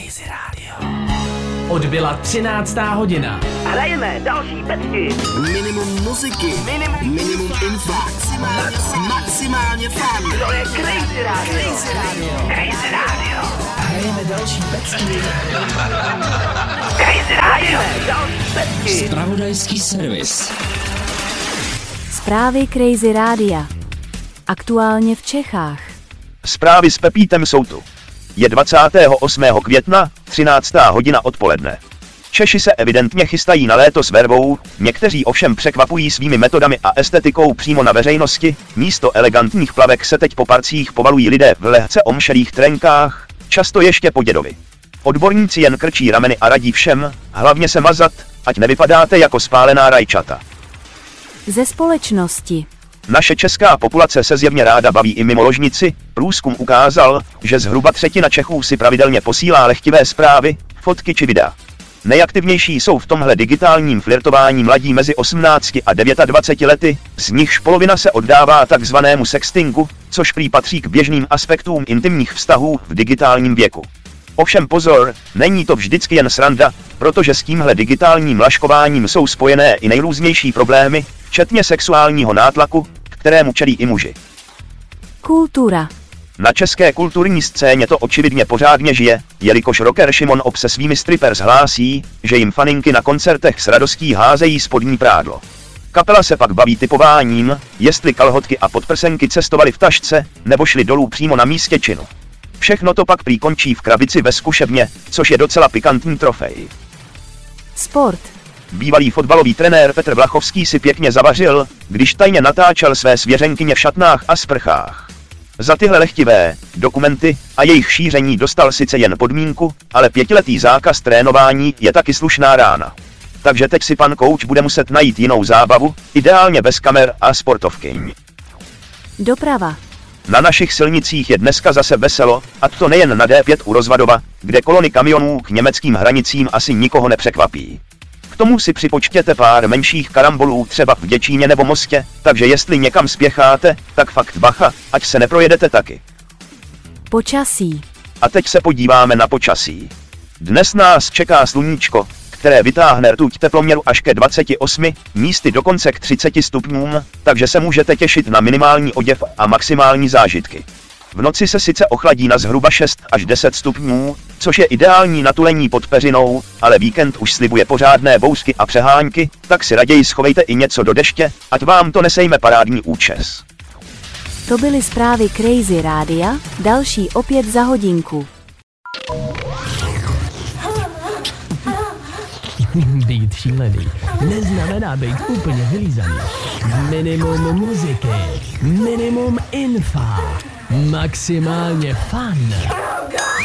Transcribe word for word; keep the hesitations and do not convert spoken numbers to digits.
Crazy Radio. Odbyla třináctá hodina. Hrajeme další pecky. Minimum muziky. Minimum, minimum info. Max, maximálně fun. To je Crazy Radio. Crazy Radio. Crazy Radio. Hrajeme další pecky. Crazy Radio. Další pecky. Zpravodajský servis. Zprávy Crazy Rádia. Aktuálně v Čechách. Zprávy s Pepítem jsou tu. Je dvacátého osmého května, třináctá hodina odpoledne. Češi se evidentně chystají na léto s vervou, někteří ovšem překvapují svými metodami a estetikou přímo na veřejnosti, místo elegantních plavek se teď po parcích povalují lidé v lehce omšelých trenkách, často ještě po dědovi. Odborníci jen krčí rameny a radí všem, hlavně se mazat, ať nevypadáte jako spálená rajčata. Ze společnosti. Naše česká populace se zjevně ráda baví i mimo ložnici. Průzkum ukázal, že zhruba třetina Čechů si pravidelně posílá lehtivé zprávy, fotky či videa. Nejaktivnější jsou v tomhle digitálním flirtování mladí mezi osmnácti a dvaceti devíti lety, z nichž polovina se oddává takzvanému sextingu, což prý patří k běžným aspektům intimních vztahů v digitálním věku. Ovšem pozor, není to vždycky jen sranda, protože s tímhle digitálním laškováním jsou spojené i nejrůznější problémy, včetně sexuálního nátlaku, kterému čelí i muži. Kultura. Na české kulturní scéně to očividně pořádně žije, jelikož rocker Šimon Ob se svými strippers hlásí, že jim faninky na koncertech s radostí házejí spodní prádlo. Kapela se pak baví typováním, jestli kalhotky a podprsenky cestovaly v tašce, nebo šly dolů přímo na místě činu. Všechno to pak prý končí v krabici ve zkušebně, což je docela pikantní trofej. Sport. Bývalý fotbalový trenér Petr Vlachovský si pěkně zavařil, když tajně natáčel své svěřenkyně v šatnách a sprchách. Za tyhle lehtivé dokumenty a jejich šíření dostal sice jen podmínku, ale pětiletý zákaz trénování je taky slušná rána. Takže teď si pan kouč bude muset najít jinou zábavu, ideálně bez kamer a sportovkyň. Doprava. Na našich silnicích je dneska zase veselo, a to nejen na D pět u Rozvadova, kde kolony kamionů k německým hranicím asi nikoho nepřekvapí. K tomu si připočtěte pár menších karambolů třeba v Děčíně nebo Mostě, takže jestli někam spěcháte, tak fakt bacha, ať se neprojedete taky. Počasí. A teď se podíváme na počasí. Dnes nás čeká sluníčko, které vytáhne rtuť teploměru až ke dvaceti osmi, místy dokonce k třiceti stupňům, takže se můžete těšit na minimální oděv a maximální zážitky. V noci se sice ochladí na zhruba šest až deset stupňů, což je ideální na tulení pod peřinou, ale víkend už slibuje pořádné bouřky a přehánky, tak si raději schovejte i něco do deště, ať vám to nesejme parádní účes. To byly zprávy Crazy Rádia, další opět za hodinku. Být šílený neznamená být úplně vylízaný. Minimum muziky, minimum infa, maximálně fun.